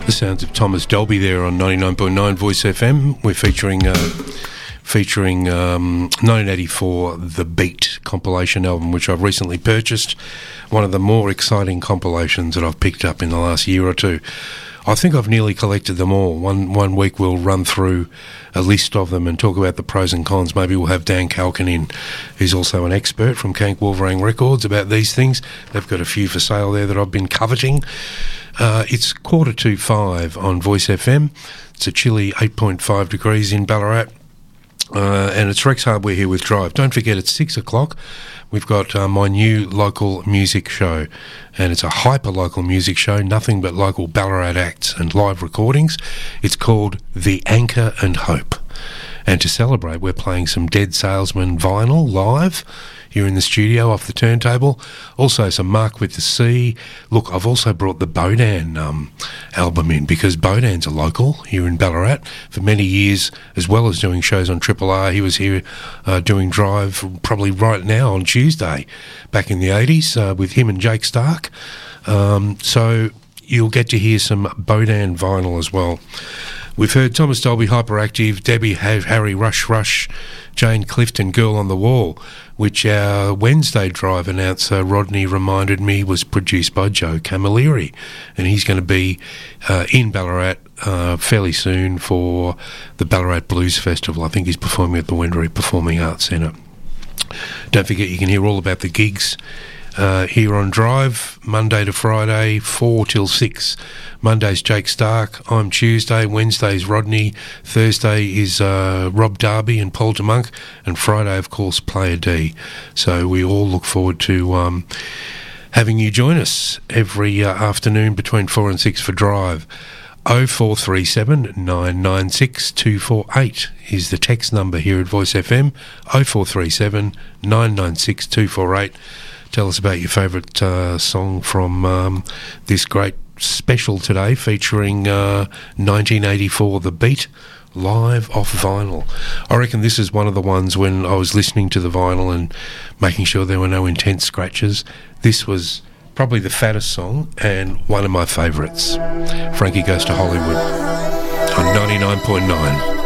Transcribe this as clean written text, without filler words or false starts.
The sounds of Thomas Dolby there on 99.9 Voice FM. We're featuring 1984 The Beat compilation album, which I've recently purchased. One of the more exciting compilations that I've picked up in the last year or two. I think I've nearly collected them all. One week we'll run through a list of them and talk about the pros and cons. Maybe we'll have Dan Kalkin in, who's also an expert from Kank Wolverang Records, about these things. They've got a few for sale there that I've been coveting. It's 4:45 on Voice FM. It's a chilly 8.5 degrees in Ballarat. And it's Rex Hardware here with Drive. Don't forget, it's 6 o'clock. We've got my new local music show, and it's a hyper-local music show, nothing but local Ballarat acts and live recordings. It's called The Anchor and Hope. And to celebrate, we're playing some Dead Salesman vinyl live here in the studio off the turntable. Also some Mark with the Sea. Look, I've also brought the Bodan album in, because Bodan's a local here in Ballarat for many years, as well as doing shows on Triple R. He was here doing Drive probably right now on Tuesday back in the 80s with him and Jake Stark. So you'll get to hear some Bodan vinyl as well. We've heard Thomas Dolby, Hyperactive, Debbie, Harry, Rush, Jane Clifton, Girl on the Wall, which our Wednesday Drive announcer Rodney reminded me was produced by Joe Camilleri, and he's going to be in Ballarat fairly soon for the Ballarat Blues Festival. I think he's performing at the Wendouree Performing Arts Centre. Don't forget, you can hear all about the gigs here on Drive, Monday to Friday, 4 till 6. Monday's Jake Stark, I'm Tuesday, Wednesday's Rodney, Thursday is Rob Darby and Paul DeMonk, and Friday, of course, Player D. So we all look forward to having you join us every afternoon between 4 and 6 for Drive. 0437 996 248 is the text number here at Voice FM, 0437 996 248. Tell us about your favourite song from this great special today, featuring 1984 The Beat, live off vinyl. I reckon this is one of the ones when I was listening to the vinyl and making sure there were no intense scratches. This was probably the fattest song and one of my favourites. Frankie Goes to Hollywood on 99.9.